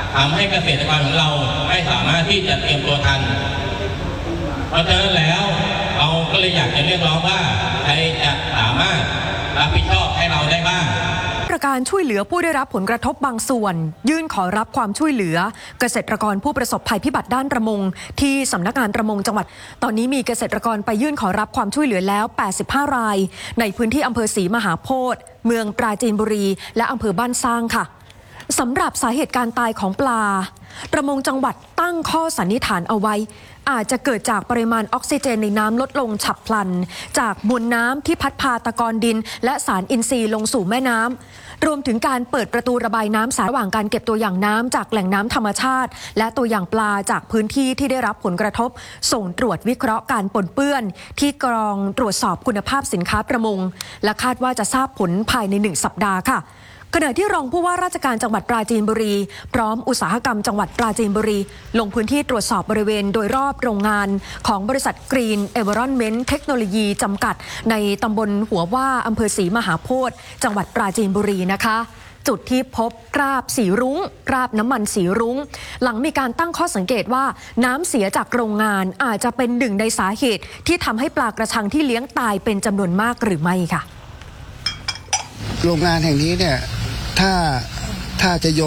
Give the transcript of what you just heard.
ทำให้เกษตรกรของเราไม่สามารถที่จะเตรียมตัวทันเพราะฉะนั้นแล้วเราก็เลยอยากจะเรียกร้องว่าใครจะสามารถรับผิดชอบให้เราได้บ้างประการช่วยเหลือผู้ได้รับผลกระทบบางส่วนยื่นขอรับความช่วยเหลือเกษตรกรผู้ประสบภัยพิบัติด้านประมงที่สำนักงานประมงจังหวัดตอนนี้มีเกษตรกรไปยื่นขอรับความช่วยเหลือแล้ว85รายในพื้นที่อำเภอศรีมหาโพธิ์เมืองปราจีนบุรีและอำเภอบ้านสร้างค่ะสำหรับสาเหตุการตายของปลาประมงจังหวัดตั้งข้อสันนิษฐานเอาไว้อาจจะเกิดจากปริมาณออกซิเจนในน้ำลดลงฉับพลันจากมวลน้ำที่พัดพาตะกอนดินและสารอินทรีย์ลงสู่แม่น้ำรวมถึงการเปิดประตูระบายน้ำสายระหว่างการเก็บตัวอย่างน้ำจากแหล่งน้ำธรรมชาติและตัวอย่างปลาจากพื้นที่ที่ได้รับผลกระทบส่งตรวจวิเคราะห์การปนเปื้อนที่กองตรวจสอบคุณภาพสินค้าประมงและคาดว่าจะทราบผลภายใน1 สัปดาห์ค่ะขณะที่รองผู้ว่าราชการจังหวัดปราจีนบุรีพร้อมอุตสาหกรรมจังหวัดปราจีนบุรีลงพื้นที่ตรวจสอบบริเวณโดยรอบโรงงานของบริษัทกรีนเอเวอรอนเมนต์เทคโนโลยีจำกัดในตำบลหัวว่าอำเภอศรีมหาโพธิ์จังหวัดปราจีนบุรีนะคะจุดที่พบคราบสีรุ้งคราบน้ำมันสีรุ้งหลังมีการตั้งข้อสังเกตว่าน้ำเสียจากโรงงานอาจจะเป็นหนึ่งในสาเหตุที่ทำให้ปลากระชังที่เลี้ยงตายเป็นจำนวนมากหรือไม่ค่ะโรงงานแห่งนี้เนี่ยถ้าจะโย